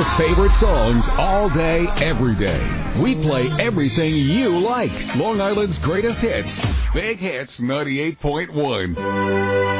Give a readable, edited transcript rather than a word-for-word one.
favorite songs all day, every day. We play everything you like. Long Island's greatest hits. Big Hits 98.1.